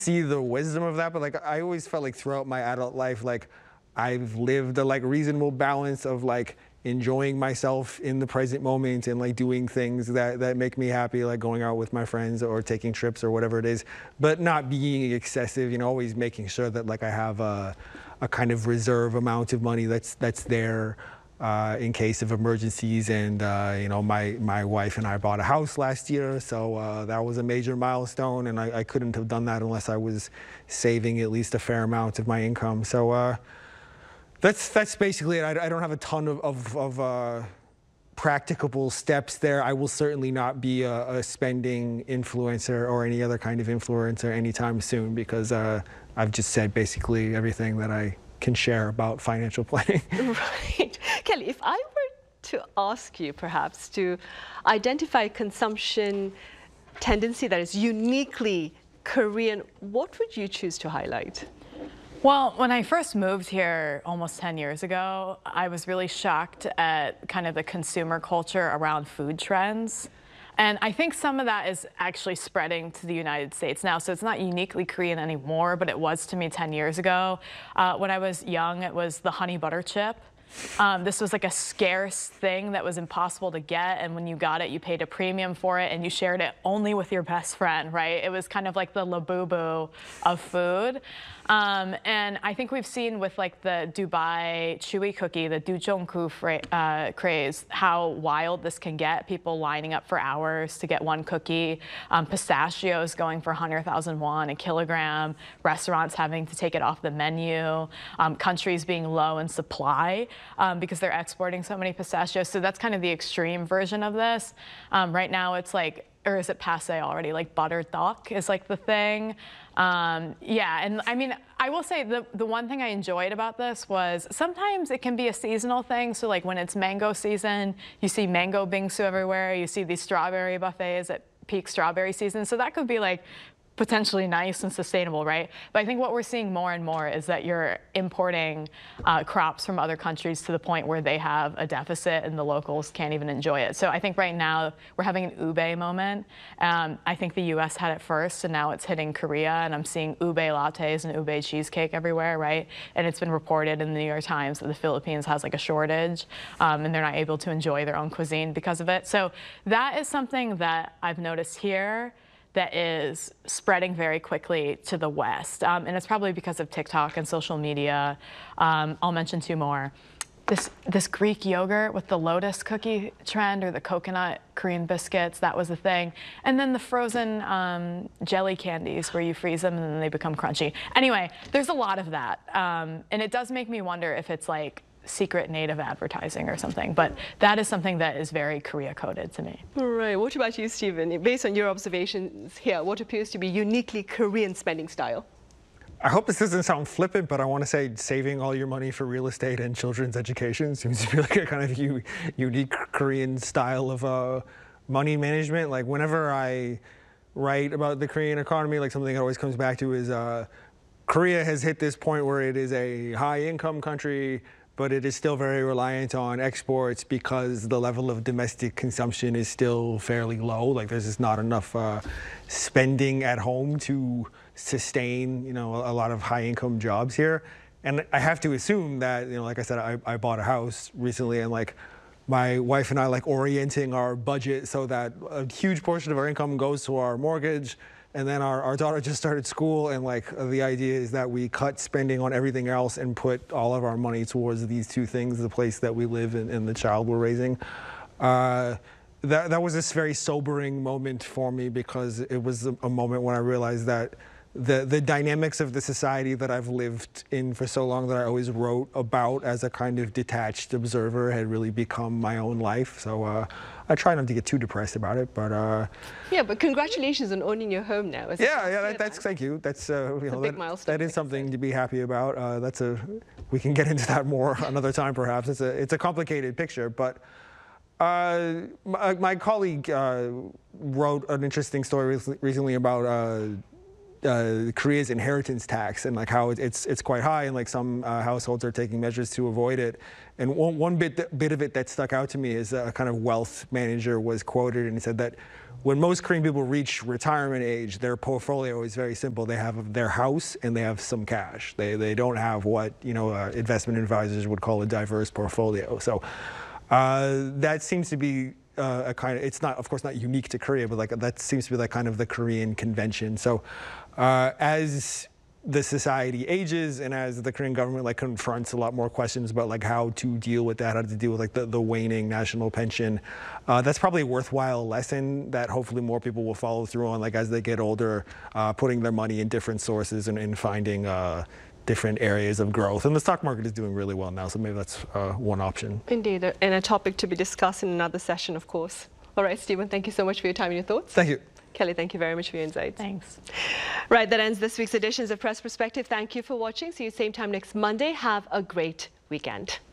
see the wisdom of that, but like I always felt like throughout my adult life, like I've lived a like reasonable balance of like enjoying myself in the present moment and like doing things that make me happy, like going out with my friends or taking trips or whatever it is, but not being excessive, always making sure that like I have a kind of reserve amount of money that's there in case of emergencies. And my wife and I bought a house last year, so that was a major milestone, and I couldn't have done that unless I was saving at least a fair amount of my income. So that's basically it. I don't have a ton of practicable steps there. I will certainly not be a spending influencer or any other kind of influencer anytime soon, because I've just said basically everything that I can share about financial planning. Right. Kelly, if I were to ask you perhaps to identify consumption tendency that is uniquely Korean, what would you choose to highlight? Well, when I first moved here almost 10 years ago, I was really shocked at kind of the consumer culture around food trends. And I think some of that is actually spreading to the United States now. So it's not uniquely Korean anymore, but it was to me 10 years ago. When I was young, it was the honey butter chip. This was like a scarce thing that was impossible to get, and when you got it, you paid a premium for it, and you shared it only with your best friend, right? It was kind of like the Labubu of food. And I think we've seen with like the Dubai chewy cookie, the Dujongku craze, how wild this can get. People lining up for hours to get one cookie, pistachios going for 100,000 won a kilogram, restaurants having to take it off the menu, countries being low in supply because they're exporting so many pistachios. So that's kind of the extreme version of this. Right now it's like, or is it passe already? Like buttered duck is like the thing. Yeah, and I mean, I will say the one thing I enjoyed about this was sometimes it can be a seasonal thing. So like when it's mango season, you see mango bingsu everywhere. You see these strawberry buffets at peak strawberry season. So that could be like potentially nice and sustainable, right? But I think what we're seeing more and more is that you're importing crops from other countries to the point where they have a deficit and the locals can't even enjoy it. So I think right now we're having an ube moment. I think the US had it first, and now it's hitting Korea, and I'm seeing ube lattes and ube cheesecake everywhere, right? And it's been reported in the New York Times that the Philippines has like a shortage, and they're not able to enjoy their own cuisine because of it. So that is something that I've noticed here that is spreading very quickly to the West. And it's probably because of TikTok and social media. I'll mention two more. This Greek yogurt with the lotus cookie trend, or the coconut Korean biscuits, that was a thing. And then the frozen jelly candies where you freeze them and then they become crunchy. Anyway, there's a lot of that. And it does make me wonder if it's like secret native advertising or something, but that is something that is very Korea coded to me. Right. What about you, Stephen? Based on your observations here, what appears to be uniquely Korean spending style? I hope this doesn't sound flippant, but I want to say saving all your money for real estate and children's education seems to be like a kind of unique Korean style of money management. Like whenever I write about the Korean economy, like something that always comes back to is Korea has hit this point where it is a high income country, but it is still very reliant on exports because the level of domestic consumption is still fairly low. Like there's just not enough spending at home to sustain, a lot of high income jobs here. And I have to assume that, like I said, I bought a house recently, and like my wife and I like orienting our budget so that a huge portion of our income goes to our mortgage. And then our daughter just started school, and like the idea is that we cut spending on everything else and put all of our money towards these two things, the place that we live and the child we're raising. That was this very sobering moment for me, because it was a moment when I realized that the dynamics of the society that I've lived in for so long, that I always wrote about as a kind of detached observer, had really become my own life. So I try not to get too depressed about it, but yeah. But congratulations on owning your home now. Thank you. That's a big milestone. That is something to be happy about. We can get into that more another time, perhaps. It's a complicated picture, but my colleague wrote an interesting story recently about Korea's inheritance tax and like how it's quite high, and like some households are taking measures to avoid it. And one bit of it that stuck out to me is a kind of wealth manager was quoted and he said that when most Korean people reach retirement age, their portfolio is very simple. They have their house and they have some cash. They don't have what investment advisors would call a diverse portfolio. So that seems to be a kind of, it's not, of course, not unique to Korea, but like that seems to be like kind of the Korean convention. So as the society ages and as the Korean government like confronts a lot more questions about like how to deal with that, how to deal with like the waning national pension, that's probably a worthwhile lesson that hopefully more people will follow through on, like as they get older, putting their money in different sources and finding different areas of growth. And the stock market is doing really well now, so maybe that's one option. Indeed, and a topic to be discussed in another session, of course. All right, Stephen, thank you so much for your time and your thoughts. Thank you. Kelly, thank you very much for your insights. Thanks. Right, that ends this week's editions of Press Perspective. Thank you for watching. See you same time next Monday. Have a great weekend.